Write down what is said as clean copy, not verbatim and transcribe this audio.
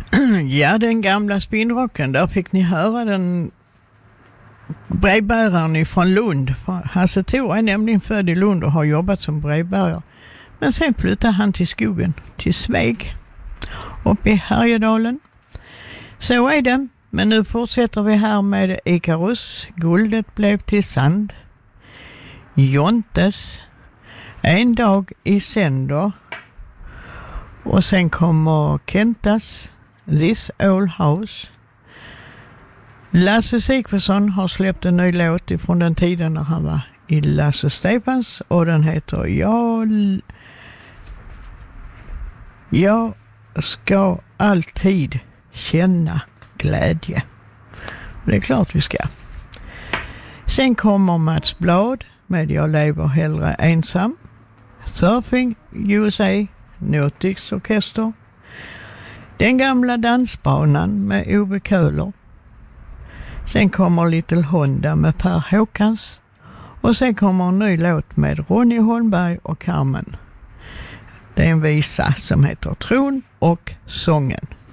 Ja, den gamla spinnrocken, där fick ni höra den brevbäraren från Lund. Hasse Thor är nämligen född i Lund och har jobbat som brevbärare. Men sen flyttade han till skogen, till Sveg, uppe i Härjedalen. Så är det, men nu fortsätter vi här med Ikarus. Guldet blev till sand. Jontes, En dag i sänder. Och sen kommer Kentas, This Old House. Lasse Sigfusson har släppt en ny låt från den tiden när han var i Lasse Stefans, och den heter Jag ska alltid känna glädje. Det är klart vi ska. Sen kommer Mats Blad med Jag lever hellre ensam. Surfing USA, Nautics orkester. Den gamla dansbanan med Ove Köhler. Sen kommer Little Honda med Per Håkans. Och sen kommer en ny låt med Ronny Holmberg och Carmen. Det är en visa som heter Tron och sången.